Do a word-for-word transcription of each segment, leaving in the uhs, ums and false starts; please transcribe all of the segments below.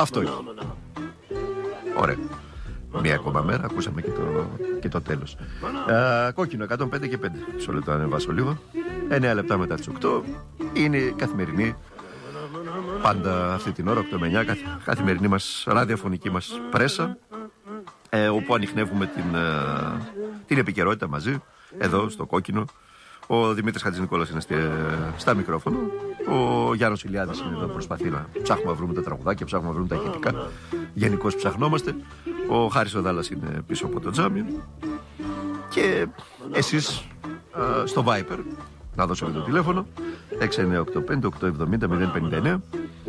Αυτό είναι. Ωραία. Μία ακόμα μέρα, ακούσαμε και το, και το τέλος. Α, κόκκινο εκατόν πέντε και πέντε. Μισό λεπτό να ανεβάσω λίγο. εννέα λεπτά μετά τις οκτώ. Είναι η καθημερινή, πάντα αυτή την ώρα, οκτώ με εννέα, καθ, καθημερινή μας ραδιοφωνική μας πρέσα, ε, όπου ανιχνεύουμε την, ε, την επικαιρότητα μαζί, εδώ στο κόκκινο. Ο Δημήτρης Χατζηνικόλας είναι στη, στα μικρόφωνα. Ο Γιάννος Ηλιάδης είναι εδώ, προσπαθεί να ψάχνουμε να βρούμε τα τραγουδάκια, ψάχνουμε να βρούμε τα ηχητικά. Γενικώς ψαχνόμαστε. Ο Χάρης ο Δάλλας είναι πίσω από το τζάμι. Και εσείς α, στο Viper, να δώσω και το τηλέφωνο, έξι εννιά οκτώ πέντε οκτώ επτά μηδέν μηδέν πέντε εννέα.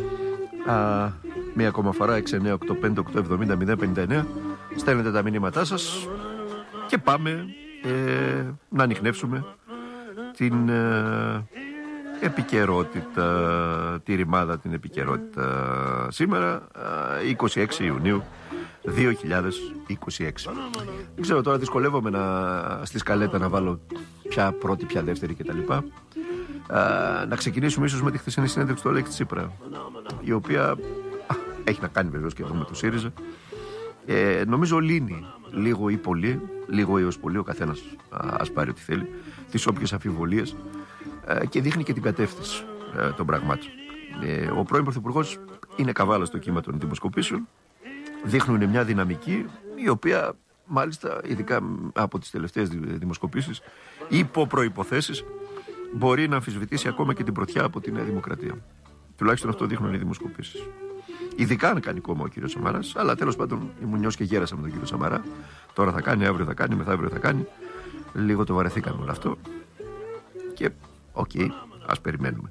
Α, μία ακόμα φορά, έξι εννιά οκτώ πέντε οκτώ επτά μηδέν μηδέν πέντε εννέα. Στέλνετε τα μηνύματά σας και πάμε ε, να ανιχνεύσουμε την ε, επικαιρότητα, τη ρημάδα την επικαιρότητα σήμερα, ε, είκοσι έξι Ιουνίου δύο χιλιάδες είκοσι έξι. Δεν ξέρω, τώρα δυσκολεύομαι να, στη σκαλέτα να βάλω ποια πρώτη, ποια δεύτερη κτλ. Ε, να ξεκινήσουμε ίσως με τη χθεσινή συνέντευξη του Αλέξη Τσίπρα, η οποία α, έχει να κάνει βεβαίως και εδώ με το ΣΥΡΙΖΑ. Ε, νομίζω λύνει λίγο ή πολύ, λίγο έως πολύ, ο καθένας ας πάρει ό,τι θέλει, τις όποιες αμφιβολίες, ε, και δείχνει και την κατεύθυνση ε, των πραγμάτων. Ε, ο πρώην Πρωθυπουργός είναι καβάλα στο κύμα των δημοσκοπήσεων, δείχνουν μια δυναμική η οποία μάλιστα ειδικά από τις τελευταίες δημοσκοπήσεις υπό προϋποθέσεις μπορεί να αμφισβητήσει ακόμα και την πρωτιά από τη Νέα Δημοκρατία. Τουλάχιστον αυτό δείχνουν οι δημοσκοπήσεις. Ειδικά αν κάνει κόμμα ο κύριος Σαμαράς, αλλά τέλος πάντων ήμουν νιός και γέρασα με τον κύριο Σαμαρά. Τώρα θα κάνει, αύριο θα κάνει, μεθαύριο θα κάνει. Λίγο το βαρεθήκαμε όλο αυτό. Και οκ, okay, ας περιμένουμε.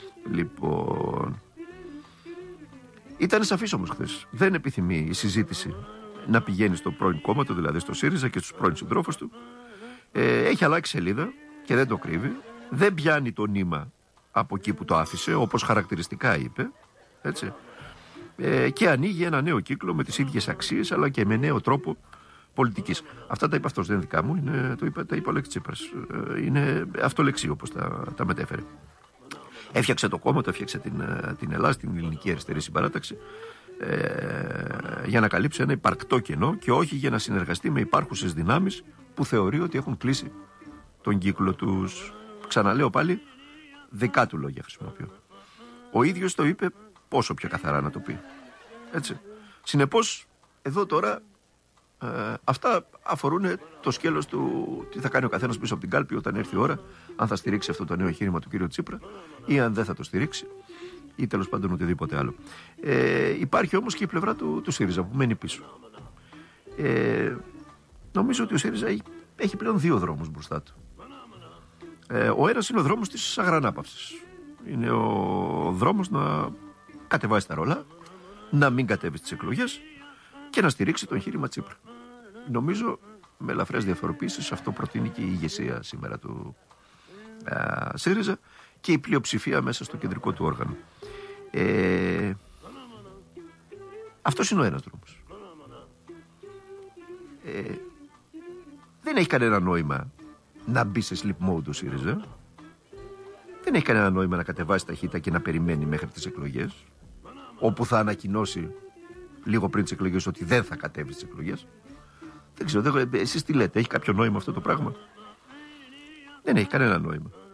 Λοιπόν, ήταν σαφής όμως χθες. Δεν επιθυμεί η συζήτηση να πηγαίνει στο πρώην κόμμα του, δηλαδή στο ΣΥΡΙΖΑ και στους πρώην συντρόφους του. Ε, έχει αλλάξει σελίδα και δεν το κρύβει. Δεν πιάνει το νήμα από εκεί που το άφησε, όπως χαρακτηριστικά είπε. Έτσι. Ε, και ανοίγει ένα νέο κύκλο με τις ίδιες αξίες αλλά και με νέο τρόπο πολιτικής. Αυτά τα είπε αυτός, δεν είναι δικά μου, είναι, το είπε, τα είπε ο Αλέξης Τσίπρας. Ε, είναι αυτολεξί όπως τα, τα μετέφερε. Έφτιαξε το κόμμα, το έφτιαξε την, την Ελλάδα, την Ελληνική Αριστερή Συμπαράταξη, ε, για να καλύψει ένα υπαρκτό κενό και όχι για να συνεργαστεί με υπάρχουσες δυνάμεις που θεωρεί ότι έχουν κλείσει τον κύκλο τους. Ξαναλέω πάλι, δικά του λόγια χρησιμοποιώ. Ο ίδιος το είπε πόσο πιο καθαρά να το πει. Έτσι. Συνεπώς, εδώ τώρα ε, αυτά αφορούν το σκέλος του τι θα κάνει ο καθένας πίσω από την κάλπη όταν έρθει η ώρα, αν θα στηρίξει αυτό το νέο εγχείρημα του κ. Τσίπρα ή αν δεν θα το στηρίξει ή τέλος πάντων οτιδήποτε άλλο. Ε, υπάρχει όμως και η πλευρά του, του ΣΥΡΙΖΑ που μένει πίσω. Ε, νομίζω ότι ο ΣΥΡΙΖΑ έχει, έχει πλέον δύο δρόμους μπροστά του. Ε, ο ένας είναι ο δρόμος της αγρανάπαυσης. Είναι ο δρόμος να κατεβάσει τα ρολά, να μην κατέβει στις εκλογές και να στηρίξει το εγχείρημα Τσίπρα. Νομίζω με ελαφρές διαφοροποίησεις αυτό προτείνει και η ηγεσία σήμερα του α, ΣΥΡΙΖΑ και η πλειοψηφία μέσα στο κεντρικό του όργανο. Ε, αυτός είναι ο ένας δρόμος. Ε, δεν έχει κανένα νόημα να μπει σε sleep mode ο ΣΥΡΙΖΑ. Δεν έχει κανένα νόημα να κατεβάσει ταχύτητα και να περιμένει μέχρι τις εκλογές, όπου θα ανακοινώσει λίγο πριν τις εκλογές ότι δεν θα κατέβει στις εκλογές. Δεν ξέρω, δεν, εσείς τι λέτε, έχει κάποιο νόημα αυτό το πράγμα? Δεν έχει κανένα νόημα.